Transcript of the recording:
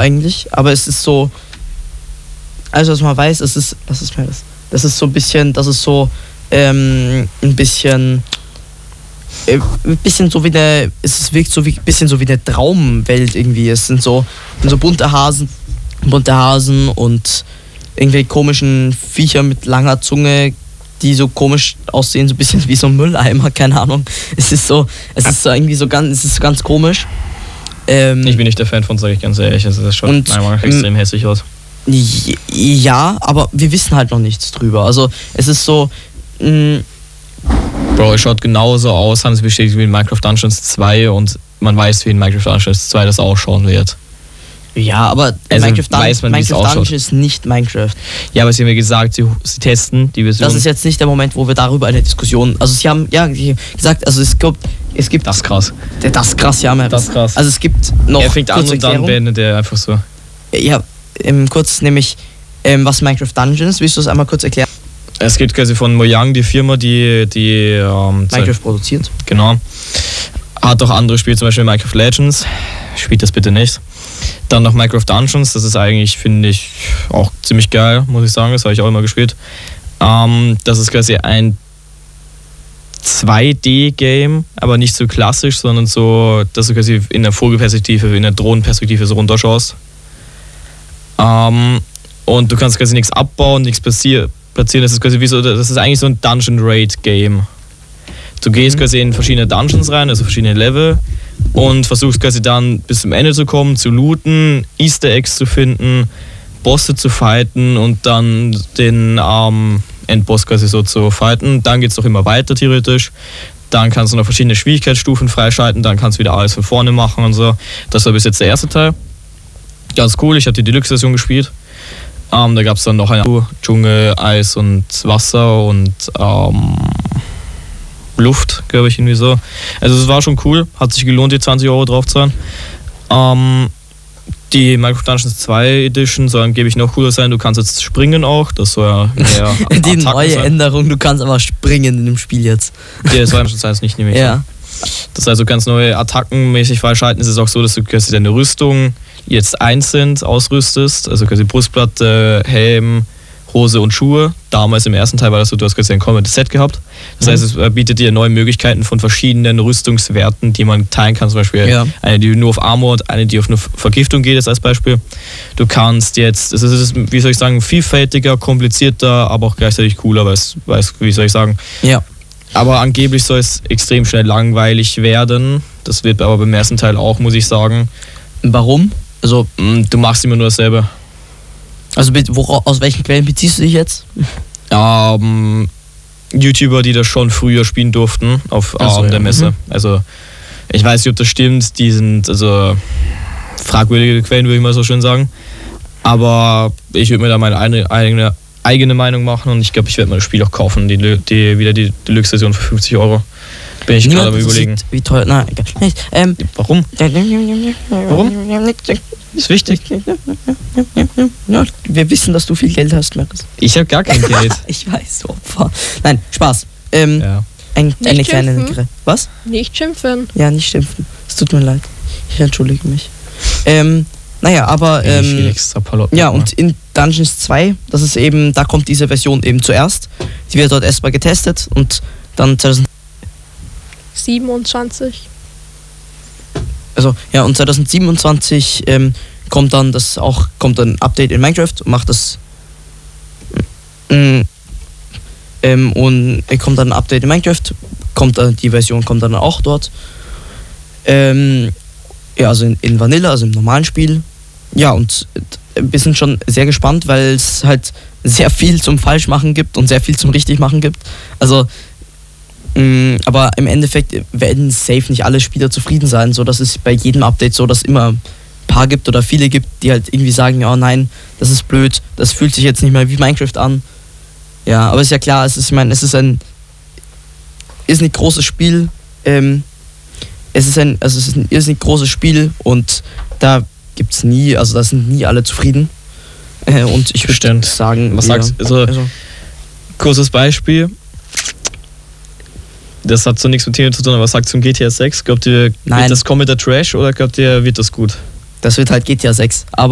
eigentlich, aber es ist so, also was man weiß, das ist so ein bisschen, ein bisschen so wie es wirkt so wie ein bisschen so wie eine Traumwelt irgendwie. Es sind so bunte Hasen und irgendwie komischen Viecher mit langer Zunge, die so komisch aussehen, so ein bisschen wie so ein Mülleimer, keine Ahnung. Es ist ganz komisch. Ich bin nicht der Fan von, sage ich ganz ehrlich. Es ist schon extrem hässlich aus. Ja, aber wir wissen halt noch nichts drüber. Also es ist so... Bro, es schaut genauso aus, haben sie bestätigt wie in Minecraft Dungeons 2 und man weiß, wie in Minecraft Dungeons 2 das ausschauen wird. Ja, aber also Minecraft Dungeons ist nicht Minecraft. Ja, aber sie haben ja gesagt, sie testen die Version. Das ist jetzt nicht der Moment, wo wir darüber eine Diskussion... Also sie haben gesagt, also es gibt... Das ist krass. Das ist krass, ja. Das ist krass. Also es gibt noch... Er fängt an und dann beendet er einfach so. Ja, kurz nämlich, was Minecraft Dungeons, willst du das einmal kurz erklären? Es geht quasi von Mojang, die Firma, die Minecraft produziert. Genau. Hat auch andere Spiele, zum Beispiel Minecraft Legends. Spielt das bitte nicht. Dann noch Minecraft Dungeons, das ist eigentlich, finde ich, auch ziemlich geil, muss ich sagen. Das habe ich auch immer gespielt. Das ist quasi ein 2D-Game, aber nicht so klassisch, sondern so, dass du quasi in der Vogelperspektive, in der Drohnenperspektive so runterschaust. Und du kannst quasi nichts abbauen, nichts platzieren. Das ist quasi wie so, das ist eigentlich so ein Dungeon-Raid-Game. Du gehst quasi in verschiedene Dungeons rein, also verschiedene Level, und versuchst quasi dann bis zum Ende zu kommen, zu looten, Easter Eggs zu finden, Bosse zu fighten und dann den Endboss quasi so zu fighten. Dann geht es noch immer weiter theoretisch. Dann kannst du noch verschiedene Schwierigkeitsstufen freischalten, dann kannst du wieder alles von vorne machen und so. Das war bis jetzt der erste Teil. Ganz cool, ich habe die Deluxe-Version gespielt. Da gab es dann noch eine Dschungel, Eis und Wasser und Luft, glaube ich, irgendwie so. Also es war schon cool, hat sich gelohnt, die 20 € drauf zu zahlen. Die Minecraft Dungeons 2 Edition soll angeblich noch cooler sein. Du kannst jetzt springen auch, das soll ja mehr die neue sein. Änderung, du kannst aber springen in dem Spiel jetzt. Ja, das war Dungeons nicht nämlich. Ja. Das heißt, du kannst neue Attacken mäßig freischalten. Es ist auch so, dass du quasi deine Rüstung jetzt einzeln ausrüstest, also quasi Brustplatte, Helm, Hose und Schuhe. Damals im ersten Teil war das so, du hast quasi ein komplettes Set gehabt. Das heißt, es bietet dir neue Möglichkeiten von verschiedenen Rüstungswerten, die man teilen kann. Zum Beispiel eine, die nur auf Armor und eine, die auf eine Vergiftung geht, ist als Beispiel. Du kannst jetzt, es ist, wie soll ich sagen, vielfältiger, komplizierter, aber auch gleichzeitig cooler, wie soll ich sagen. Ja. Aber angeblich soll es extrem schnell langweilig werden. Das wird aber beim ersten Teil auch, muss ich sagen. Warum? Also, du machst immer nur dasselbe. Also aus welchen Quellen beziehst du dich jetzt? YouTuber, die das schon früher spielen durften auf der Messe. Also ich weiß nicht, ob das stimmt, die sind also fragwürdige Quellen, würde ich mal so schön sagen. Aber ich würde mir da meine eigene Meinung machen und ich glaube, ich werde mir das Spiel auch kaufen, die Deluxe-Version für 50 €. Bin ich gerade am Überlegen. Wie teuer? Nein, nicht. Warum? Warum? Ist wichtig. Wir wissen, dass du viel Geld hast, Markus. Ich habe gar kein Geld. Ich weiß, Opfer. Nein, Spaß. Ja. Eine kleine... Was? Nicht schimpfen. Ja, nicht schimpfen. Es tut mir leid. Ich entschuldige mich. Naja, aber... ja, und in Dungeons 2, das ist eben, da kommt diese Version eben zuerst. Die wird dort erstmal getestet und dann 27. Also, ja, und 2027 kommt dann ein Update in Minecraft und macht das und kommt dann ein Update in Minecraft, die Version kommt dann auch dort. Ja, also in Vanilla, also im normalen Spiel. Ja, und wir sind schon sehr gespannt, weil es halt sehr viel zum Falschmachen gibt und sehr viel zum Richtigmachen gibt. Also aber im Endeffekt werden safe nicht alle Spieler zufrieden sein, so dass es bei jedem Update so, dass immer ein paar gibt oder viele gibt, die halt irgendwie sagen, ja nein, das ist blöd, das fühlt sich jetzt nicht mehr wie Minecraft an. Ja, aber ist ja klar, es ist ein irrsinnig großes Spiel. Es ist ein irrsinnig großes Spiel und da gibt's nie, also da sind nie alle zufrieden. Und ich würde sagen, was sagst du? Also, kurzes Beispiel. Das hat so nichts mit Themen zu tun, aber was sagt zum GTA 6? Glaubt ihr, wird das kommen mit der Trash oder glaubt ihr, wird das gut? Das wird halt GTA 6. Aber